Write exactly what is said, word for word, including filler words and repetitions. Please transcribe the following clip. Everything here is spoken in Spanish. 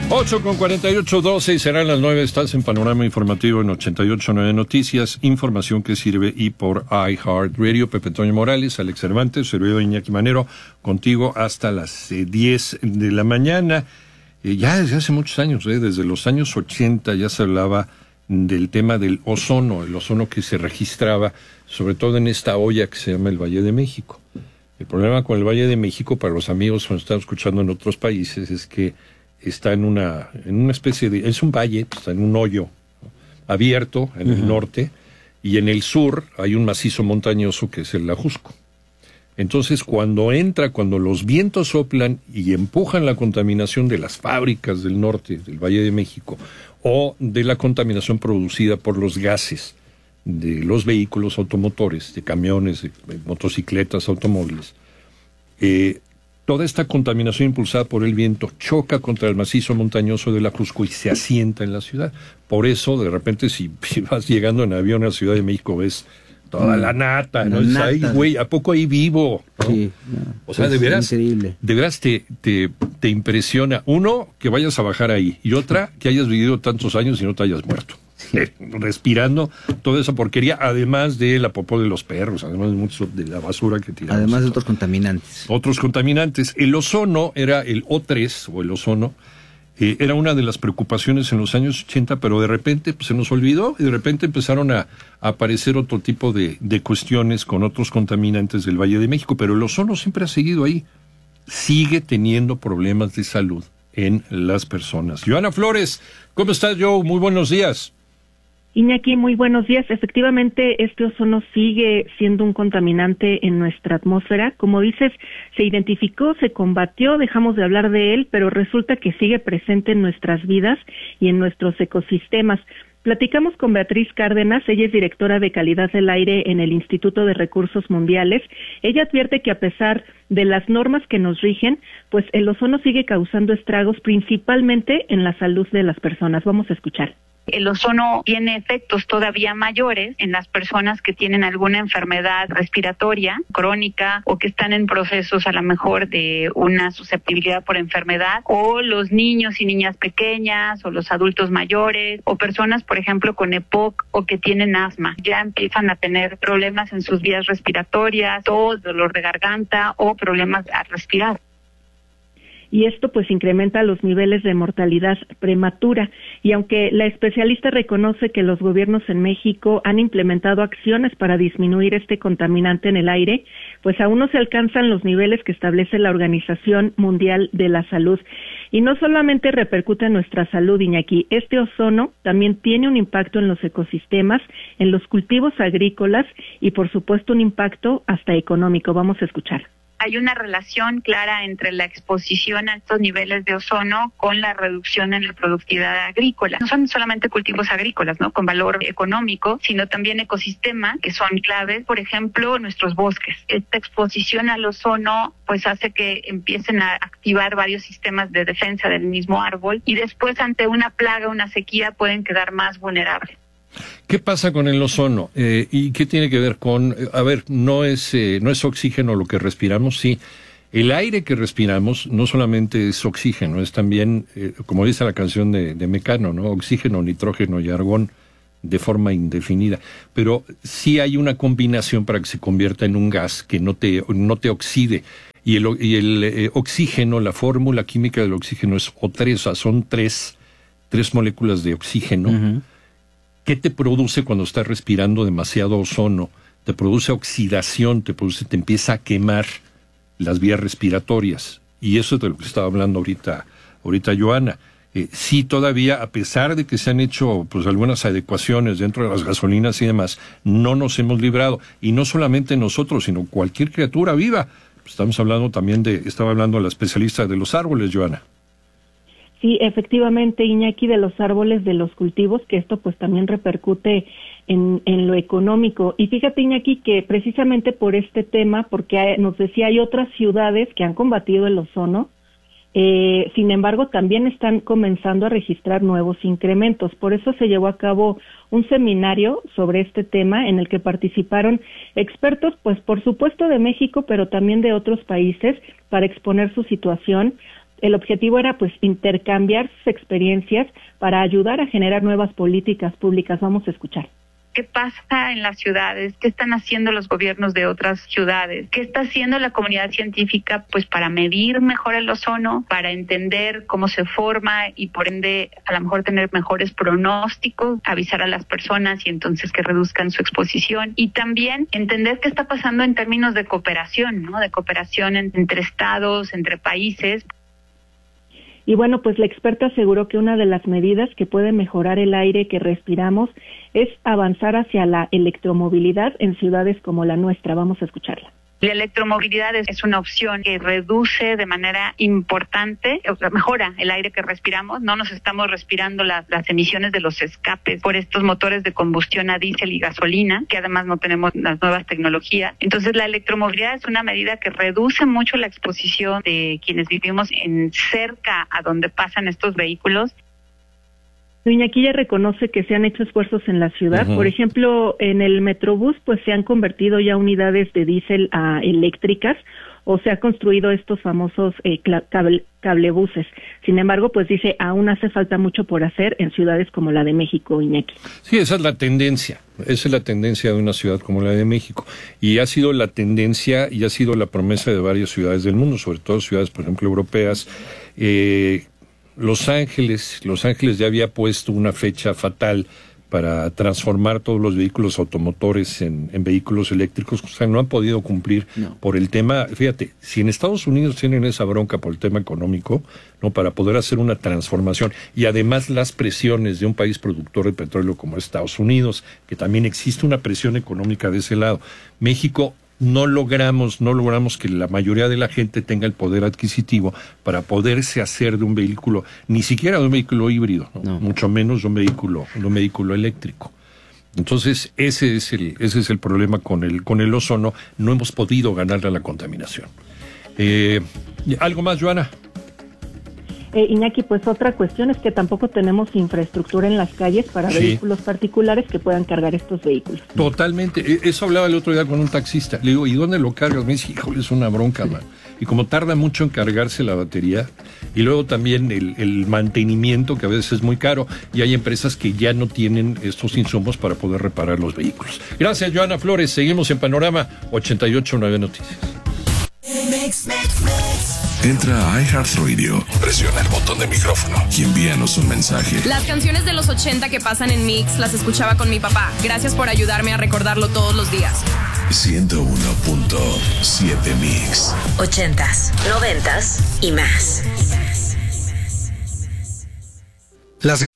ocho con cuarenta y ocho, doce y serán las nueve. Estás en Panorama Informativo en ochenta y ocho punto nueve Noticias, información que sirve y por iHeartRadio. Pepe Toño Morales, Alex Cervantes, servidor Iñaki Manero, contigo hasta las eh, diez de la mañana. Eh, ya desde hace muchos años, eh, desde los años ochenta ya se hablaba del tema del ozono, el ozono que se registraba, sobre todo en esta olla que se llama el Valle de México. El problema con el Valle de México, para los amigos que nos están escuchando en otros países, es que está en una en una especie de... es un valle, está en un hoyo, ¿no?, abierto en uh-huh. el norte, y en el sur hay un macizo montañoso que es el Ajusco. Entonces, cuando entra, cuando los vientos soplan y empujan la contaminación de las fábricas del norte, del Valle de México, o de la contaminación producida por los gases de los vehículos automotores, de camiones, de, de motocicletas, automóviles, eh, toda esta contaminación impulsada por el viento choca contra el macizo montañoso del Ajusco y se asienta en la ciudad. Por eso, de repente, si vas llegando en avión a la Ciudad de México, ves toda la nata, ¿no? Es ahí, güey, ¿a poco ahí vivo? ¿No? Sí. No, o sea, de veras, de veras te, te, te impresiona, uno, que vayas a bajar ahí, y otra, que hayas vivido tantos años y no te hayas muerto. Sí. Eh, respirando toda esa porquería, además de la popó de los perros, además de mucho de la basura que tiramos. Además de otros contaminantes. Otros contaminantes. El ozono era el O tres, o el ozono, eh, era una de las preocupaciones en los años ochenta, pero de repente pues, se nos olvidó, y de repente empezaron a, a aparecer otro tipo de, de cuestiones con otros contaminantes del Valle de México, pero el ozono siempre ha seguido ahí. Sigue teniendo problemas de salud en las personas. Joana Flores, ¿cómo estás, Joe? Muy buenos días. Iñaki, muy buenos días. Efectivamente, este ozono sigue siendo un contaminante en nuestra atmósfera. Como dices, se identificó, se combatió, dejamos de hablar de él, pero resulta que sigue presente en nuestras vidas y en nuestros ecosistemas. Platicamos con Beatriz Cárdenas, ella es directora de calidad del aire en el Instituto de Recursos Mundiales. Ella advierte que a pesar de las normas que nos rigen, pues el ozono sigue causando estragos principalmente en la salud de las personas. Vamos a escuchar. El ozono tiene efectos todavía mayores en las personas que tienen alguna enfermedad respiratoria crónica o que están en procesos a lo mejor de una susceptibilidad por enfermedad, o los niños y niñas pequeñas o los adultos mayores o personas, por ejemplo, con E P O C o que tienen asma. Ya empiezan a tener problemas en sus vías respiratorias, tos, dolor de garganta o problemas al respirar. Y esto pues incrementa los niveles de mortalidad prematura. Y aunque la especialista reconoce que los gobiernos en México han implementado acciones para disminuir este contaminante en el aire, pues aún no se alcanzan los niveles que establece la Organización Mundial de la Salud. Y no solamente repercute en nuestra salud, Iñaki, este ozono también tiene un impacto en los ecosistemas, en los cultivos agrícolas y por supuesto un impacto hasta económico. Vamos a escuchar. Hay una relación clara entre la exposición a estos niveles de ozono con la reducción en la productividad agrícola. No son solamente cultivos agrícolas, ¿no?, con valor económico, sino también ecosistemas que son claves, por ejemplo, nuestros bosques. Esta exposición al ozono pues hace que empiecen a activar varios sistemas de defensa del mismo árbol y después ante una plaga, una sequía, pueden quedar más vulnerables. ¿Qué pasa con el ozono? Eh, ¿Y qué tiene que ver con...? A ver, no es eh, no es oxígeno lo que respiramos, sí. El aire que respiramos no solamente es oxígeno, es también, eh, como dice la canción de, de Mecano, ¿no?, oxígeno, nitrógeno y argón de forma indefinida. Pero sí hay una combinación para que se convierta en un gas que no te, no te oxide. Y el, y el eh, oxígeno, la fórmula química del oxígeno es O tres, o sea, son tres, tres moléculas de oxígeno. Uh-huh. ¿Qué te produce cuando estás respirando demasiado ozono? Te produce oxidación, te produce, te empieza a quemar las vías respiratorias. Y eso es de lo que estaba hablando ahorita, ahorita Joana. Eh, sí, todavía, a pesar de que se han hecho pues algunas adecuaciones dentro de las gasolinas y demás, no nos hemos librado. Y no solamente nosotros, sino cualquier criatura viva. Estamos hablando también de, estaba hablando la especialista de los árboles, Joana. Sí, efectivamente, Iñaki, de los árboles, de los cultivos, que esto pues también repercute en, en lo económico. Y fíjate, Iñaki, que precisamente por este tema, porque hay, nos decía, hay otras ciudades que han combatido el ozono, eh, sin embargo, también están comenzando a registrar nuevos incrementos. Por eso se llevó a cabo un seminario sobre este tema en el que participaron expertos, pues por supuesto de México, pero también de otros países, para exponer su situación, el objetivo era pues intercambiar sus experiencias para ayudar a generar nuevas políticas públicas. Vamos a escuchar. ¿Qué pasa en las ciudades? ¿Qué están haciendo los gobiernos de otras ciudades? ¿Qué está haciendo la comunidad científica pues para medir mejor el ozono, para entender cómo se forma y por ende a lo mejor tener mejores pronósticos, avisar a las personas y entonces que reduzcan su exposición? Y también entender qué está pasando en términos de cooperación, ¿no? De cooperación entre estados, entre países. Y bueno, pues la experta aseguró que una de las medidas que puede mejorar el aire que respiramos es avanzar hacia la electromovilidad en ciudades como la nuestra. Vamos a escucharla. La electromovilidad es una opción que reduce de manera importante, o sea, mejora el aire que respiramos. No nos estamos respirando las, las emisiones de los escapes por estos motores de combustión a diésel y gasolina, que además no tenemos las nuevas tecnologías. Entonces, la electromovilidad es una medida que reduce mucho la exposición de quienes vivimos en cerca a donde pasan estos vehículos. Iñaki ya reconoce que se han hecho esfuerzos en la ciudad. Uh-huh. Por ejemplo, en el Metrobús pues se han convertido ya unidades de diésel a eléctricas o se ha construido estos famosos eh, cable, cablebuses. Sin embargo, pues dice, aún hace falta mucho por hacer en ciudades como la de México, Iñaki. Sí, esa es la tendencia. Esa es la tendencia de una ciudad como la de México. Y ha sido la tendencia y ha sido la promesa de varias ciudades del mundo, sobre todo ciudades, por ejemplo, europeas. Eh, Los Ángeles, Los Ángeles ya había puesto una fecha fatal para transformar todos los vehículos automotores en, en vehículos eléctricos, o sea, no han podido cumplir no. por el tema. Fíjate, si en Estados Unidos tienen esa bronca por el tema económico, no, para poder hacer una transformación, y además las presiones de un país productor de petróleo como Estados Unidos, que también existe una presión económica de ese lado. México no logramos, no logramos que la mayoría de la gente tenga el poder adquisitivo para poderse hacer de un vehículo, ni siquiera de un vehículo híbrido, ¿no? No. mucho menos de un vehículo, de un vehículo eléctrico. Entonces, ese es el, ese es el problema con el, con el ozono. No hemos podido ganarle a la contaminación. Eh, ¿Algo más, Joana? Eh, Iñaki, pues otra cuestión es que tampoco tenemos infraestructura en las calles para sí. vehículos particulares que puedan cargar estos vehículos. Totalmente. Eso hablaba el otro día con un taxista. Le digo, ¿y dónde lo cargas? Me dice, híjole, es una bronca, man. Y como tarda mucho en cargarse la batería, y luego también el, el mantenimiento, que a veces es muy caro, y hay empresas que ya no tienen estos insumos para poder reparar los vehículos. Gracias, Joana Flores. Seguimos en Panorama ochenta y ocho punto nueve Noticias. Entra a iHeartRadio, presiona el botón de micrófono y envíanos un mensaje. Las canciones de los ochenta que pasan en Mix las escuchaba con mi papá. Gracias por ayudarme a recordarlo todos los días. ciento uno punto siete Mix. Ochentas, noventas y más. Las